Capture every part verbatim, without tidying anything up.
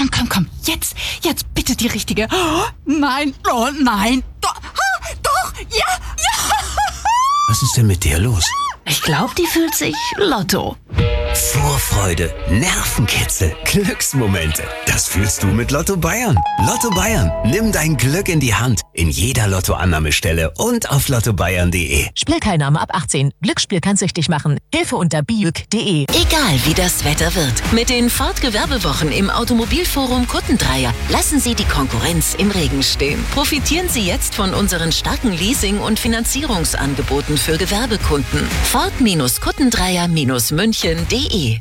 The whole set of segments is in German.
komm, komm, komm. Jetzt, jetzt bitte die richtige. Oh, nein, oh nein. Doch, ah, doch, ja, ja. Was ist denn mit dir los? Ich glaube, die fühlt sich Lotto. Vorfreude, Nervenkitzel, Glücksmomente. Das fühlst du mit Lotto Bayern. Lotto Bayern, nimm dein Glück in die Hand. In jeder Lottoannahmestelle und auf lotto bayern punkt de. Spielteilnahme ab achtzehn. Glücksspiel kann süchtig machen. Hilfe unter biüg punkt de. Egal wie das Wetter wird. Mit den Ford-Gewerbewochen im Automobilforum Kuttendreier lassen Sie die Konkurrenz im Regen stehen. Profitieren Sie jetzt von unseren starken Leasing- und Finanzierungsangeboten für Gewerbekunden. Ford-Kuttendreier München punkt de.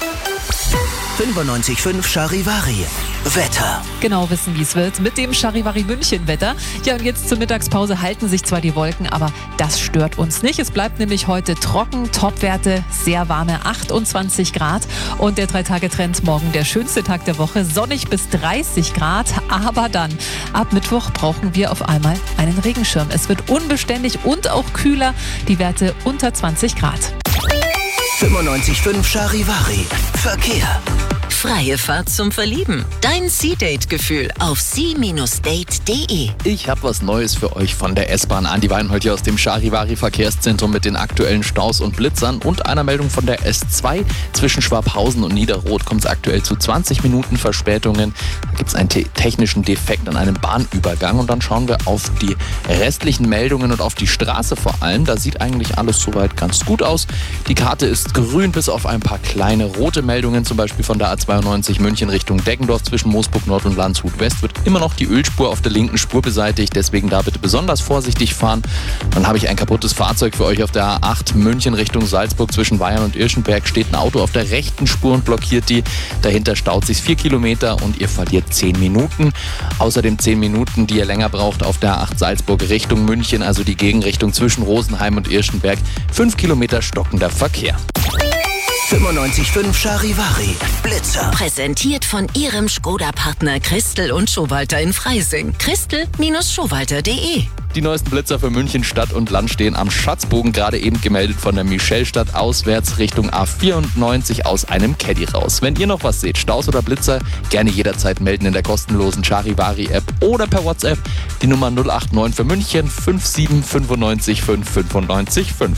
fünfundneunzig Komma fünf Charivari. Wetter. Genau wissen, wie es wird mit dem Charivari München Wetter. Ja, und jetzt zur Mittagspause halten sich zwar die Wolken, aber das stört uns nicht. Es bleibt nämlich heute trocken, Topwerte, sehr warme achtundzwanzig Grad. Und der Drei-Tage-Trend morgen der schönste Tag der Woche, sonnig bis dreißig Grad. Aber dann, ab Mittwoch brauchen wir auf einmal einen Regenschirm. Es wird unbeständig und auch kühler, die Werte unter zwanzig Grad. fünfundneunzig Komma fünf Charivari. Verkehr. Freie Fahrt zum Verlieben. Dein Sea-Date-Gefühl auf sea Bindestrich date punkt de. Ich habe was Neues für euch von der S-Bahn. Andi Weinhold hier aus dem Charivari Verkehrszentrum mit den aktuellen Staus und Blitzern und einer Meldung von der S zwei. Zwischen Schwabhausen und Niederroth kommt es aktuell zu zwanzig Minuten Verspätungen. Da gibt es einen te- technischen Defekt an einem Bahnübergang und dann schauen wir auf die restlichen Meldungen und auf die Straße vor allem. Da sieht eigentlich alles soweit ganz gut aus. Die Karte ist grün bis auf ein paar kleine rote Meldungen, zum Beispiel von der A zweiundneunzig München Richtung Deggendorf zwischen Moosburg Nord und Landshut West wird immer noch die Ölspur auf der linken Spur beseitigt, deswegen da bitte besonders vorsichtig fahren. Dann habe ich ein kaputtes Fahrzeug für euch auf der A acht München Richtung Salzburg zwischen Bayern und Irschenberg steht ein Auto auf der rechten Spur und blockiert die. Dahinter staut sich vier Kilometer und ihr verliert zehn Minuten. Außerdem zehn Minuten, die ihr länger braucht auf der A acht Salzburg Richtung München, also die Gegenrichtung zwischen Rosenheim und Irschenberg. fünf Kilometer stockender Verkehr. fünfundneunzig Komma fünf Charivari. Blitzer. Präsentiert von Ihrem Skoda-Partner Christel und Schowalter in Freising. Christel Schowalter punkt de. Die neuesten Blitzer für München Stadt und Land stehen am Schatzbogen, gerade eben gemeldet von der Michelstadt auswärts Richtung A vierundneunzig aus einem Caddy raus. Wenn ihr noch was seht, Staus oder Blitzer, gerne jederzeit melden in der kostenlosen Charivari-App oder per WhatsApp die Nummer null acht neun für München fünf sieben fünf neun fünf fünf neun fünf.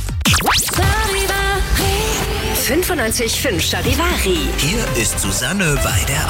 fünfundneunzig Komma fünf Charivari. Hier ist Susanne bei der